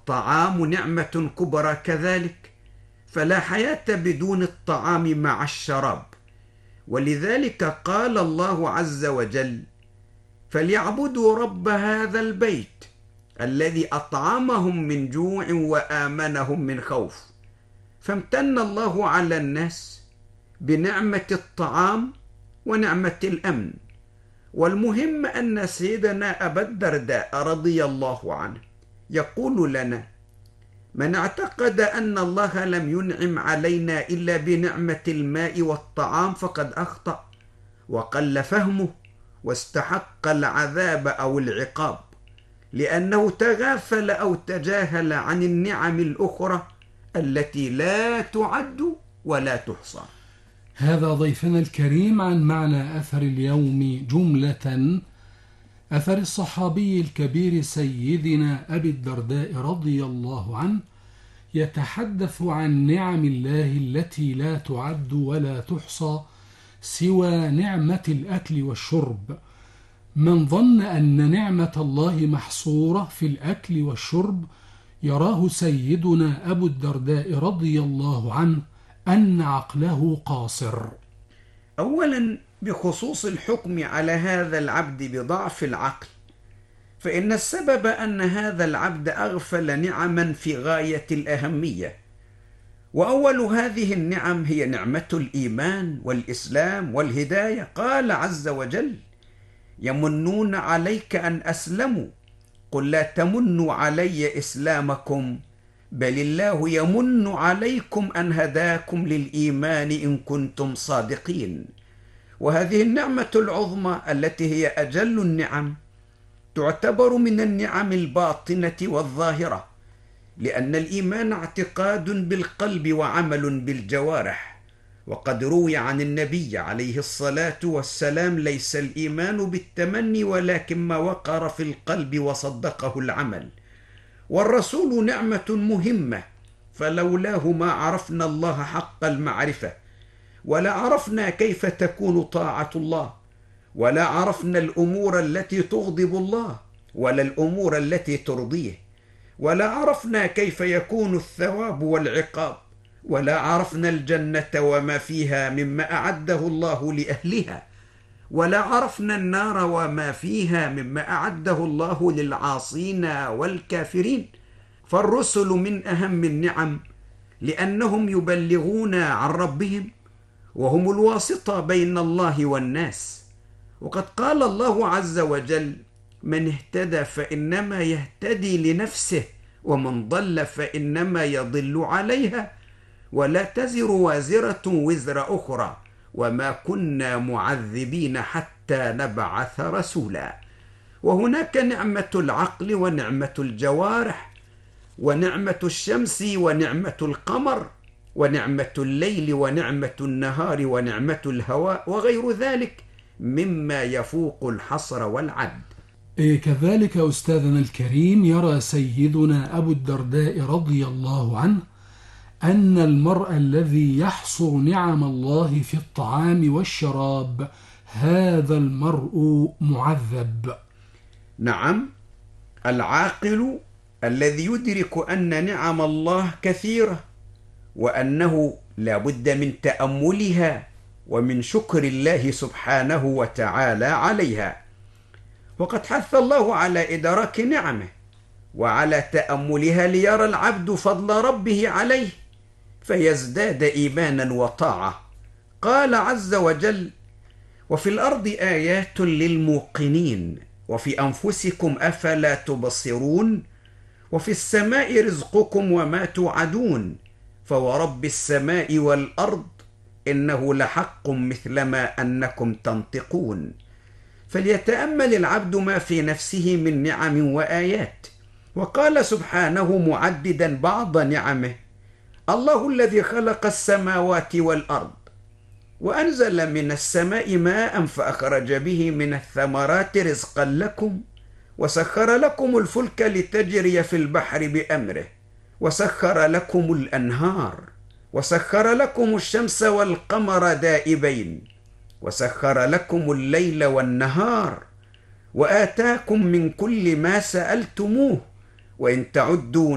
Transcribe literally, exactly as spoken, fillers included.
والطعام نعمة كبرى كذلك، فلا حياة بدون الطعام مع الشراب. ولذلك قال الله عز وجل: فليعبدوا رب هذا البيت الذي أطعمهم من جوع وآمنهم من خوف. فامتن الله على الناس بنعمة الطعام ونعمة الأمن. والمهم أن سيدنا أبا الدرداء رضي الله عنه يقول لنا: من اعتقد أن الله لم ينعم علينا إلا بنعمة الماء والطعام فقد أخطأ وقل فهمه واستحق العذاب أو العقاب، لأنه تغافل أو تجاهل عن النعم الأخرى التي لا تعد ولا تحصى. هذا ضيفنا الكريم عن معنى أثر اليوم جملة. أثر الصحابي الكبير سيدنا أبي الدرداء رضي الله عنه يتحدث عن نعم الله التي لا تعد ولا تحصى سوى نعمة الأكل والشرب. من ظن أن نعمة الله محصورة في الأكل والشرب يراه سيدنا أبو الدرداء رضي الله عنه أن عقله قاصر. أولا، بخصوص الحكم على هذا العبد بضعف العقل، فإن السبب أن هذا العبد أغفل نعما في غاية الأهمية. وأول هذه النعم هي نعمة الإيمان والإسلام والهداية. قال عز وجل: يمنون عليك أن أسلموا قل لا تمنوا علي إسلامكم بل الله يمن عليكم أن هداكم للإيمان إن كنتم صادقين. وهذه النعمة العظمى التي هي أجل النعم تعتبر من النعم الباطنة والظاهرة، لأن الإيمان اعتقاد بالقلب وعمل بالجوارح. وقد روي عن النبي عليه الصلاة والسلام: ليس الإيمان بالتمني ولكن ما وقر في القلب وصدقه العمل. والرسول نعمة مهمة، فلولاه ما عرفنا الله حق المعرفة، ولا عرفنا كيف تكون طاعة الله، ولا عرفنا الأمور التي تغضب الله ولا الأمور التي ترضيه، ولا عرفنا كيف يكون الثواب والعقاب، ولا عرفنا الجنة وما فيها مما أعده الله لأهلها، ولا عرفنا النار وما فيها مما أعده الله للعاصين والكافرين. فالرسل من أهم النعم، لأنهم يبلغون عن ربهم وهم الواسطة بين الله والناس. وقد قال الله عز وجل: من اهتدى فإنما يهتدي لنفسه ومن ضل فإنما يضل عليها ولا تزر وازرة وزر أخرى وما كنا معذبين حتى نبعث رسولا. وهناك نعمة العقل ونعمة الجوارح ونعمة الشمس ونعمة القمر ونعمة الليل ونعمة النهار ونعمة الهواء وغير ذلك مما يفوق الحصر والعد. إيه كذلك أستاذنا الكريم يرى سيدنا أبو الدرداء رضي الله عنه أن المرء الذي يحصر نعم الله في الطعام والشراب هذا المرء معذب. نعم، العاقل الذي يدرك أن نعم الله كثيرة وأنه لا بد من تأملها ومن شكر الله سبحانه وتعالى عليها. وقد حث الله على إدراك نعمه وعلى تأملها ليرى العبد فضل ربه عليه فيزداد إيمانا وطاعة. قال عز وجل: وفي الأرض آيات للموقنين وفي أنفسكم أفلا تبصرون وفي السماء رزقكم وما توعدون فورب السماء والأرض إنه لحق مثلما أنكم تنطقون. فليتأمل العبد ما في نفسه من نعم وآيات. وقال سبحانه معددا بعض نعمه: الله الذي خلق السماوات والأرض وأنزل من السماء ماء فأخرج به من الثمرات رزقا لكم وسخر لكم الفلك لتجري في البحر بأمره وسخر لكم الأنهار وسخر لكم الشمس والقمر دائبين وسخر لكم الليل والنهار وآتاكم من كل ما سألتموه وإن تعدوا